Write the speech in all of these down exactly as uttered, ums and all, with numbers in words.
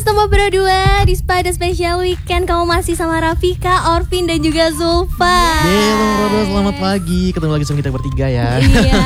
Teman berdua di Spada Special Weekend. Kamu masih sama Rafika, Orvin dan juga Zulfa. Yeay Teman Berdua, selamat pagi. Ketemu lagi sama kita bertiga ya. Iya.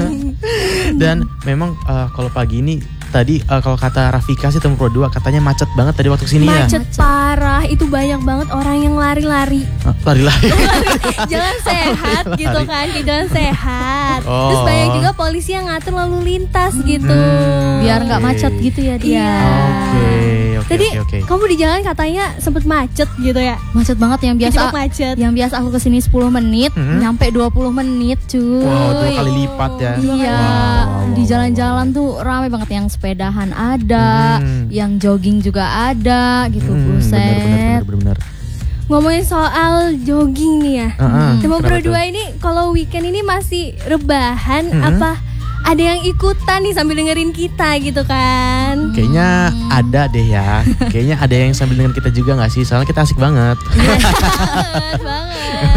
Dan memang uh, kalau pagi ini tadi uh, kalau kata Rafika sih Teman Berdua katanya macet banget tadi waktu kesini ya. Macet parah, itu banyak banget orang yang lari-lari. uh, Lari-lari Jalan sehat gitu kan, ke jalan sehat. Oh. Terus banyak juga polisi yang ngatur lalu lintas gitu, Hmm, biar nggak okay. macet gitu ya dia. Iya. Oke, oke, Tadi oke, oke. kamu di jalan katanya sempet macet gitu ya? Macet banget yang biasa. Kejebak macet. Yang biasa aku kesini sepuluh menit, Hmm. nyampe dua puluh menit cuy. Wow, dua kali lipat ya. Iya, Wow, wow, di wow, jalan-jalan tuh ramai banget, yang sepedahan ada, Hmm. yang jogging juga ada gitu, Hmm, buset. bener, bener, bener, bener. Ngomongin soal jogging nih ya. Uh-uh, Teman kenapa berdua tuh? ini kalau weekend ini masih rebahan Hmm. apa ada yang ikutan nih sambil dengerin kita gitu kan? Kayaknya ada deh ya. Kayaknya ada yang sambil dengan kita juga gak sih? Soalnya kita asik banget. Banget banget.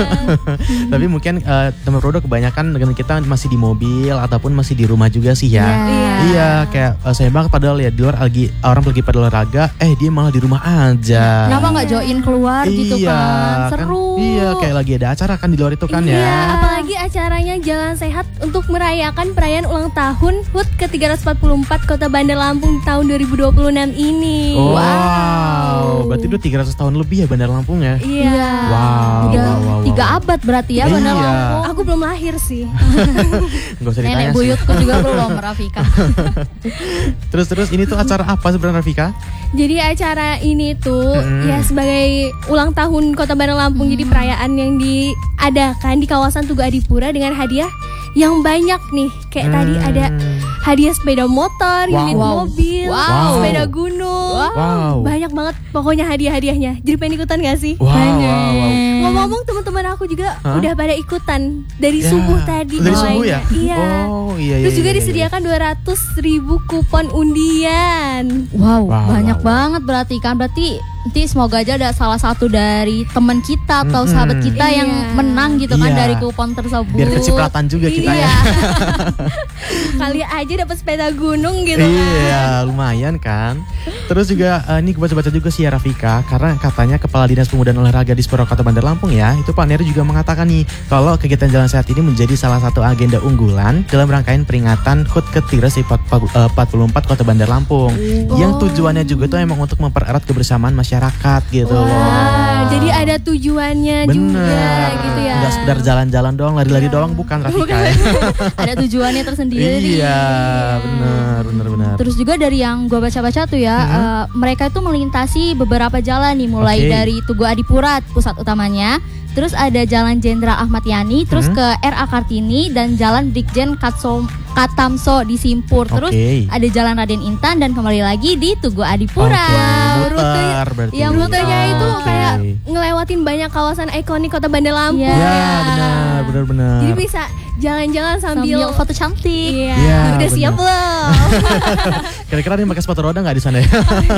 Tapi mungkin uh, Teman Berdua kebanyakan dengan kita masih di mobil ataupun masih di rumah juga sih ya. Iya. Iya, kayak uh, sayang banget padahal ya di luar lagi orang pergi pada olahraga, eh dia malah di rumah aja. Kenapa nggak join keluar gitu Iya, kan? Seru. Iya, kayak lagi ada acara kan di luar itu kan Iya, ya. apalagi acaranya Jalan Sehat untuk merayakan perayaan ulang tahun H U T ke tiga ratus empat puluh empat Kota Bandar Lampung tahun dua ribu dua puluh enam ini. Oh, Wow. wow. Berarti udah tiga ratus tahun lebih ya Bandar Lampung ya. Iya. Wow, Udah wow, wow, wow. tiga abad berarti ya Bandar Iya. Lampung. Aku belum lahir sih. Gak usah ditanya Nenek sih. buyutku juga belum, Rafika. Terus terus ini tuh acara apa sebenarnya Rafika? Jadi acara ini tuh Hmm. ya sebagai ulang tahun Kota Bandar Lampung. Jadi perayaan yang diadakan di kawasan Tugu Adipura dengan hadiah yang banyak nih. Kayak Hmm. tadi ada hadiah sepeda motor, Wow. unit Wow. mobil, Wow. sepeda gunung. Wow. Banyak banget pokoknya hadiah-hadiahnya. Jadi pengen ikutan gak sih? Wow, Pengen. wow, wow. Ngomong-ngomong teman-teman aku juga Hah? udah pada ikutan dari Ya. subuh tadi. Dari subuh mulainya. ya? Iya. Oh iya iya. Terus juga iya, iya. disediakan dua ratus ribu kupon undian. Wow, Wow, banyak wow, wow. banget berarti kan. Berarti nanti semoga aja ada salah satu dari teman kita atau Mm-mm. sahabat kita Iya. yang menang gitu kan Iya. dari kupon tersebut. Biar kecipratan juga kita Iya. ya. Kali aja dapat sepeda gunung gitu kan. Iya, lumayan kan. Terus juga uh, ini gue baca-baca juga sih ya Rafika, karena katanya Kepala Dinas Pemuda dan Olahraga di Spora Kota Bandar Lampung ya, itu Pak Nery juga mengatakan nih kalau kegiatan Jalan Sehat ini menjadi salah satu agenda unggulan dalam rangkaian peringatan H U T ke tiga ratus empat puluh empat Kota Bandar Lampung. Yang tujuannya juga tuh emang untuk mempererat kebersamaan masyarakat gitu loh. Wah, jadi ada tujuannya juga gitu ya. Nggak sekedar jalan-jalan doang, lari-lari doang bukan Rafika ya. Ada tujuannya tersendiri. Iya, benar, benar, benar. Terus juga dari yang gue baca-baca tuh ya, Hmm. eh, mereka itu melintasi beberapa jalan nih, mulai Oke. dari Tugu Adipura pusat utamanya, terus ada Jalan Jenderal Ahmad Yani, terus Hmm. ke R A Kartini dan Jalan Brigjen Katso, Katamso di Simpur, terus Oke. ada Jalan Raden Intan dan kembali lagi di Tugu Adipura. Oke, Rute- muter berarti. Yang rutenya itu Oke. kayak ngelewatin banyak kawasan ikonik Kota Bandar Lampung. Iya. Ya, benar, benar, benar. Jadi bisa jalan-jalan sambil, Sambil foto cantik. Iya. Iya, Udah benar. siap belum? Kira-kira dia pakai sepatu roda nggak di sana ya?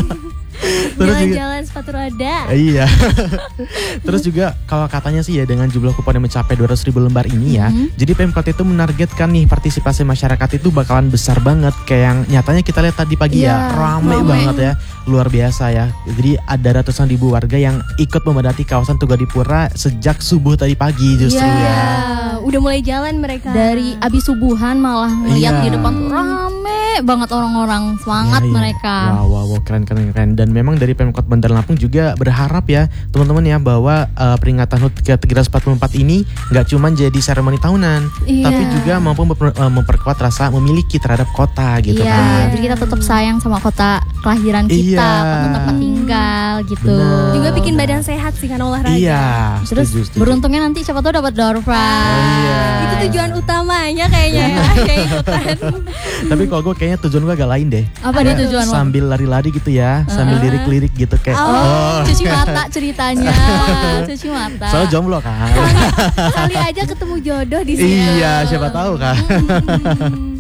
Terus juga, Jalan-jalan sepatu roda. iya. Terus juga kalau katanya sih ya dengan jumlah kupon yang mencapai dua ratus ribu lembar ini ya, Mhm. jadi Pemkot itu menargetkan nih partisipasi masyarakat itu bakalan besar banget. Kayak yang nyatanya kita lihat tadi pagi ya, Iya, rame rame. banget ya, luar biasa ya. Jadi ada ratusan ribu warga yang ikut memadati kawasan Tugu Adipura sejak subuh tadi pagi justru Iya. ya. Ah, udah mulai jalan mereka. Dari abis subuhan malah ngeliat Iya. di depan tuh rame banget orang-orang, semangat Iya, iya. mereka. Wow, wow, wow, keren, keren, keren. Dan memang dari Pemkot Bandar Lampung juga berharap ya teman-teman ya bahwa uh, peringatan H U T ke tiga ratus empat puluh empat ini nggak cuma jadi seremoni tahunan, Iya. tapi juga mampu memper- uh, memperkuat rasa memiliki terhadap kota gitu Iya, kan. jadi kita tetap sayang sama kota kelahiran kita, Iya. kota tempat tinggal gitu. Benar. juga bikin badan sehat sih karena olahraga. Iya, Terus setuju, setuju. beruntungnya nanti siapa tahu dapat door prize. Oh, iya. Itu tujuan utamanya kayaknya ya. Kayak ikutan. Tapi kalau gue kayaknya tujuan gue agak lain deh. Apa dia tujuan lo? Sambil lari-lari gitu ya, sambil Uh-uh. lirik-lirik gitu kayak. Oh. Cuci mata ceritanya, cuci mata. Soalnya jomblo kan. Kali aja ketemu jodoh di sini. Iya, siapa tahu kan.